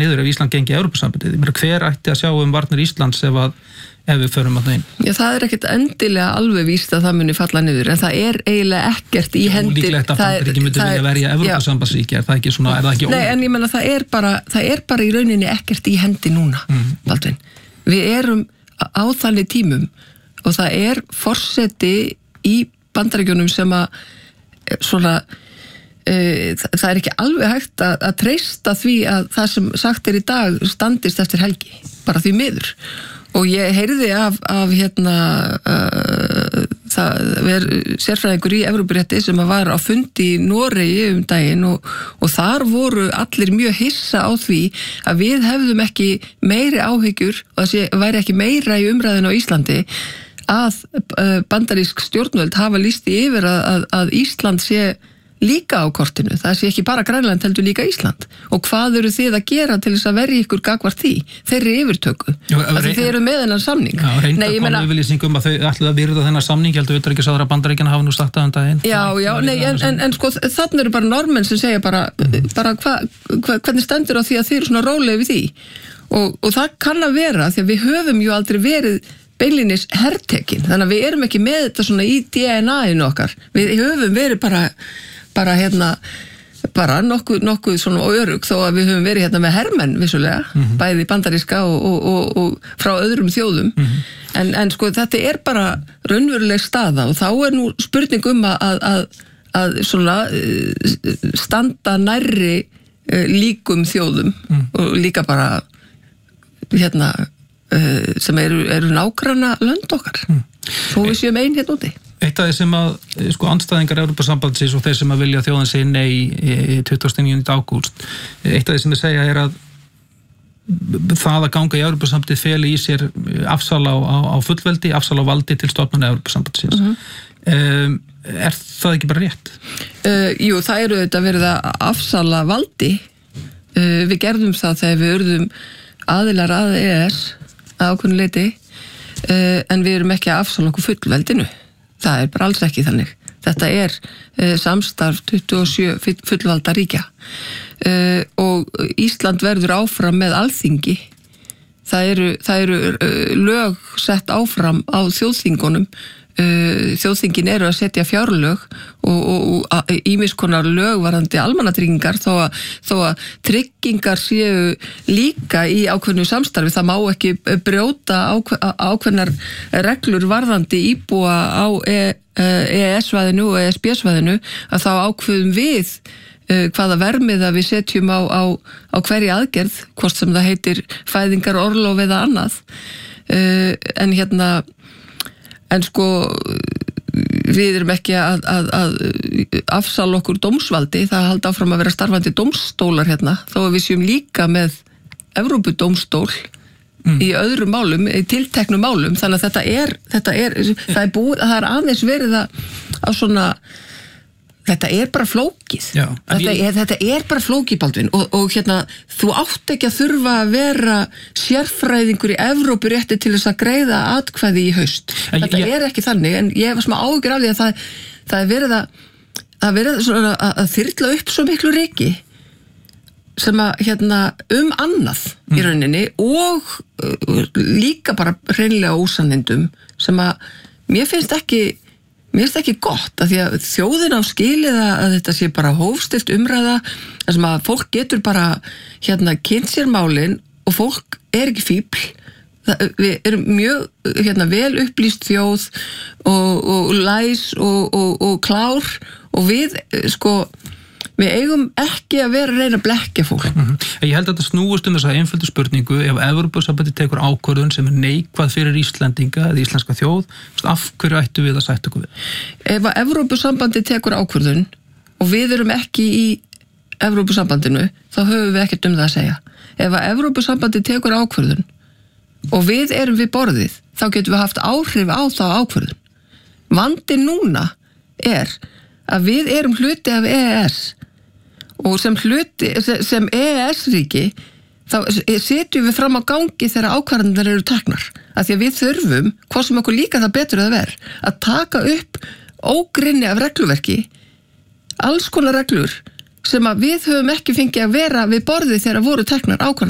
niður ef Ísland gengi Evrópusambandið. Hver ætti að sjá varnir Íslands ef við förum að það inn? Já, það ekkert endilega alveg víst að það muni falla niður, en það eiginlega ekkert í hendir. Líklegt að Bandaríkin myndi vilja verja Evrópusambandsríki, er það ekki svona, er það ekki Nei, en ég meina það er bara í rauninni ekkert í hendi núna, Baldvin. Við erum á þannig tímum og það forseti í Bandaríkjunum sem að svona það ekki alveg hægt að treysta því að það sem sagt í dag standist eftir helgi, bara því miður. Og ég heyrði af sérfræðingur í Evrópurétti sem var á fundi í Noregi daginn og þar voru allir mjög hissa á því að við hefðum ekki meiri áhyggjur og það væri ekki meira í umræðinu á Íslandi að bandarísk stjórnvöld hafa lýst yfir að Ísland sé líka á kortinu, það sé ekki bara Grænland heldur líka Ísland og hvað eru þið að gera til þess að verja ykkur gagnvart því þeirri yfirtöku, að þið eru með þennan samning. Já, reyndar komu yfirlýsingum að þau ætluðu að virða þennan samning, heldur utanríkisráðherra Bandaríkjanna hafa nú sagt það daginn. En sko þannig eru bara normenn sem segja bara hvernig stendur á því að þið eru svona rólega við því og það kann að vera því að við höfum jú aldrei verið beinlínis hertekin, þannig að við erum ekki með þetta svona í DNA-inu okkar, við höfum verið bara nokkuð svona örugg þó að við höfum verið með hermenn vissulega, bæði bandaríska og frá öðrum þjóðum en sko þetta bara raunveruleg staða og þá nú spurning að svona standa nærri líkum þjóðum og líka bara sem eru nágranna lönd okkar þó við séum ein úti. Eitt af því sem að andstæðingar Evrópusambandsins og þeir sem að vilja þjóðan segja nei 29. ágúst, eitt af því sem þeir segja að það að ganga í Evrópusambandið feli í sér afsal á fullveldi, afsal á valdi til stofnunar Evrópusambandsins. Það ekki bara rétt? Jú, það þetta verið að afsala valdi. Við gerðum það þegar við urðum aðilar að EES ákveðnu leyti, en við erum ekki að afsala okkur fullveldinu. Það bara alls ekki þannig. Þetta samstarf 27 fullvalda ríkja og Ísland verður áfram með alþingi. Það eru lög sett áfram á þjóðþingunum. Þjóðþingin eru að setja fjárlög og ýmis konar lög varðandi almannatryggingar þó að tryggingar séu líka í ákveðnu samstarfi, það má ekki brjóta ákveðnar reglur varðandi íbúa á EES-svæðinu og ESB-svæðinu að þá ákveðum við hvaða vermiða við setjum á hverja aðgerð, hvort sem það heitir fæðingar, orlof eða annað en sko við erum ekki að afsala okkur dómsvaldi, það haldi áfram að vera starfandi dómstólar þó að við séum líka með Evrópudómstól í öðrum málum, í tilteknum málum, þannig að það er aðeins verið að svona þetta bara flókið. Já, þetta bara flókið, Baldvin og þú átt ekki að þurfa að vera sérfræðingur í Evrópurétti til þess að greiða atkvæði í haust. Þetta ekki þannig, en ég var smá áhyggjur af því að það verið svona að þyrla upp svo miklu reki sem að annað í rauninni og líka bara hreinlega ósannindum sem að mér finnst ekki gott af því að þjóðin á skilið að þetta sé bara hófstilt umræða þar sem að fólk getur bara kynnt sér málin og fólk ekki fíbl. Við erum mjög vel upplýst þjóð og læs og klár og við eigum ekki að vera að reyna að blekkja fólk. Ég held að þetta snúist þessa einföldu spurningu ef Evrópusambandið tekur ákvörðun sem neikvæð fyrir Íslendinga eða íslenska þjóð, af hverju ættu við að sætta okkur við? Ef að Evrópusambandið tekur ákvörðun og við erum ekki í Evrópusambandinu, þá höfum við ekkert það að segja. Ef að Evrópusambandið tekur ákvörðun og við erum við borðið, þá getum við haft áhrif á þá ákvörðun. Vandinn núna að við erum hluti af EES og sem EES-ríki þá setjum við fram á gangi þegar ákvarðanir eru teknar. Af því að við þurfum, hvað sem okkur líka það betur að vera, að taka upp ógrynni af regluverki, alls konar reglur sem að við höfum ekki fengið að vera við borðið þegar voru teknar ákvarðanir.